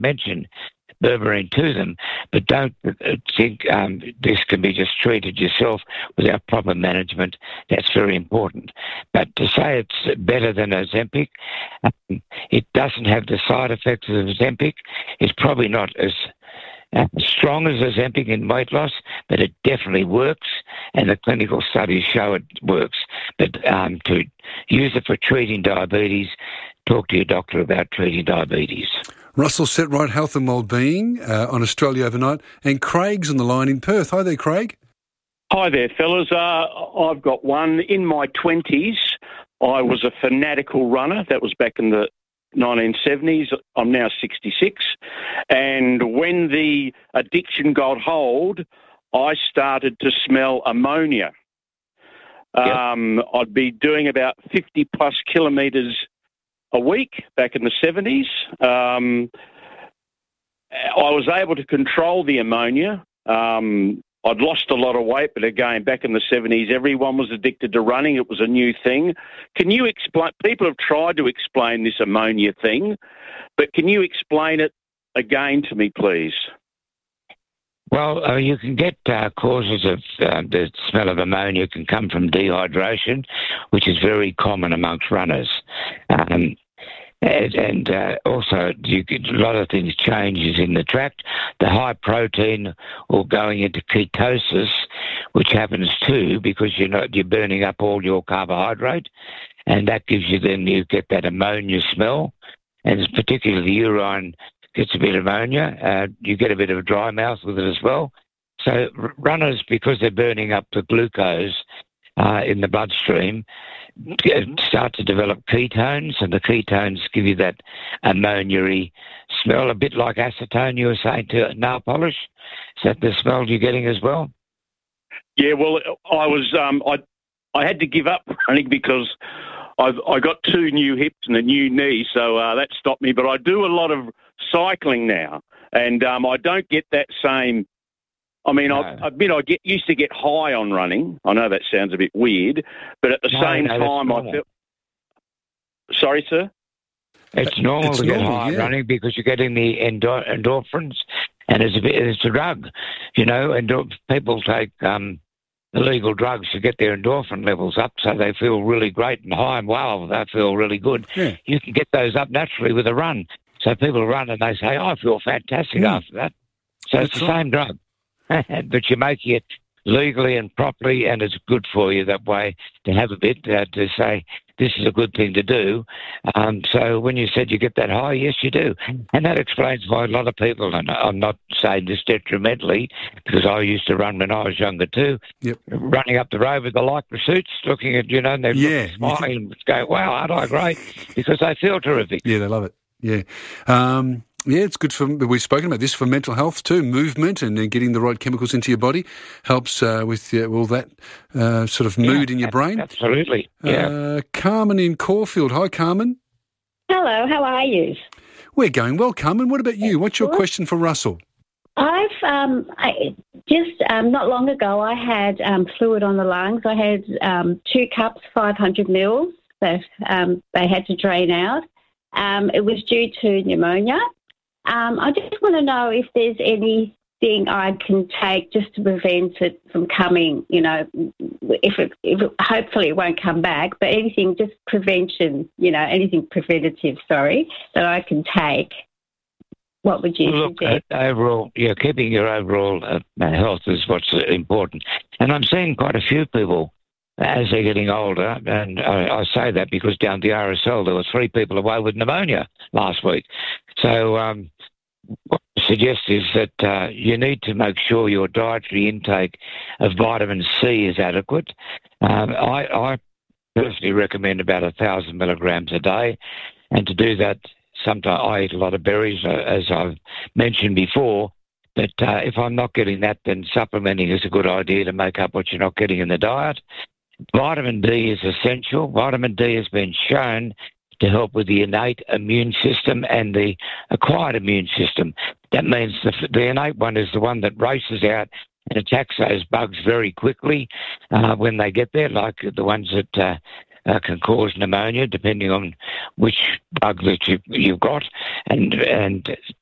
mention berberine to them, but don't think this can be just treated yourself without proper management. That's very important. But to say it's better than Ozempic, it doesn't have the side effects of Ozempic. It's probably not as strong as Ozempic in weight loss, but it definitely works, and the clinical studies show it works. But to use it for treating diabetes, talk to your doctor about treating diabetes. Russell Setright, Health and Wellbeing on Australia Overnight. And Craig's on the line in Perth. Hi there, Craig. Hi there, fellas. I've got one. In my 20s, I was a fanatical runner. That was back in the 1970s. I'm now 66. And when the addiction got hold, I started to smell ammonia. Yep. I'd be doing about 50-plus kilometres a week back in the 70s. I was able to control the ammonia. I'd lost a lot of weight, but again, back in the 70s, everyone was addicted to running. It was a new thing. Can you explain? People have tried to explain this ammonia thing, but can you explain it again to me, please? Well, you can get causes of the smell of ammonia can come from dehydration, which is very common amongst runners. And also, you get a lot of things changes in the tract. The high protein or going into ketosis, which happens too because you're burning up all your carbohydrate, and that gives you you get that ammonia smell, and particularly the urine gets a bit of ammonia. You get a bit of a dry mouth with it as well. So runners, because they're burning up the glucose in the bloodstream, start to develop ketones, and the ketones give you that ammonia-y smell, a bit like acetone you were saying to nail polish. Is that the smell you're getting as well? Yeah, well, I was I had to give up running because I got 2 new hips and a new knee, so that stopped me. But I do a lot of cycling now, and I don't get that same. I mean, no. I admit I used to get high on running. I know that sounds a bit weird, but at the same time, I feel. Sorry, sir? It's normal to get high running because you're getting the endorphins, and it's a drug, and people take illegal drugs to get their endorphin levels up so they feel really great and high and wow, they feel really good. Yeah. You can get those up naturally with a run. So people run and they say, I feel fantastic after that. So it's the same drug. But you're making it legally and properly, and it's good for you that way to have a bit to say this is a good thing to do. So when you said you get that high, yes, you do. And that explains why a lot of people, and I'm not saying this detrimentally, because I used to run when I was younger too, running up the road with the Lycra suits, looking at, and they're smiling and going, wow, aren't I great? Because they feel terrific. Yeah, they love it. Yeah. It's good we've spoken about this for mental health too. Movement and getting the right chemicals into your body helps with all that sort of mood in your brain. Absolutely. Yeah. Carmen in Caulfield. Hi, Carmen. Hello, how are you? We're going well, Carmen. What about you? What's your question for Russell? I've just not long ago I had fluid on the lungs. I had 2 cups, 500 mils that they had to drain out. It was due to pneumonia. I just want to know if there's anything I can take just to prevent it from coming, if it hopefully it won't come back, but anything, just prevention, anything preventative, that I can take. What would you suggest? Overall, keeping your overall health is what's important. And I'm seeing quite a few people as they're getting older, and I say that because down at the RSL there were 3 people away with pneumonia last week. So what I suggest is that you need to make sure your dietary intake of vitamin C is adequate. I personally recommend about 1,000 milligrams a day, and to do that, sometimes I eat a lot of berries, as I've mentioned before. But if I'm not getting that, then supplementing is a good idea to make up what you're not getting in the diet. Vitamin D is essential. Vitamin D has been shown to help with the innate immune system and the acquired immune system. That means the innate one is the one that races out and attacks those bugs very quickly when they get there, like the ones that can cause pneumonia, depending on which bug that you've got. And